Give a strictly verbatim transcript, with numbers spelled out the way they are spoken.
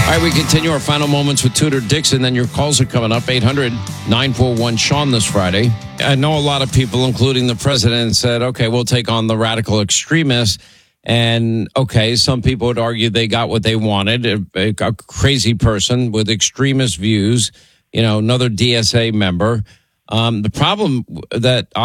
All right, we continue our final moments with Tudor Dixon. Then your calls are coming up, eight hundred nine four one Sean this Friday. I know a lot of people, including the president, said, okay, we'll take on the radical extremists. And, okay, some people would argue they got what they wanted, a, a crazy person with extremist views, you know, another D S A member. Um, the problem that